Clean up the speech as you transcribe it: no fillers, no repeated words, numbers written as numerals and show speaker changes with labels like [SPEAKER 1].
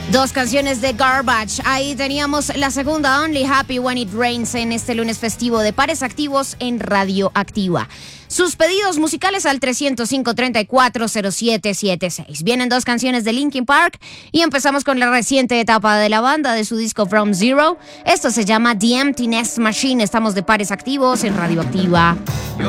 [SPEAKER 1] Dos canciones de Garbage. Ahí teníamos la segunda, Only Happy When It Rains, en este lunes festivo de Pares Activos en Radio Activa. Sus pedidos musicales al 305-340776. Vienen dos canciones de Linkin Park y empezamos con la reciente etapa de la banda de su disco From Zero. Esto se llama The Emptiness Machine. Estamos de Pares Activos en Radio Activa.
[SPEAKER 2] Yo